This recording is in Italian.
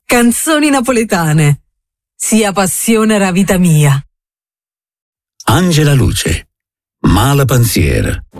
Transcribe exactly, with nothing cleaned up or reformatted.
Canzoni napoletane. Sia passione ra vita mia. Angela Luce, Mala pensiera.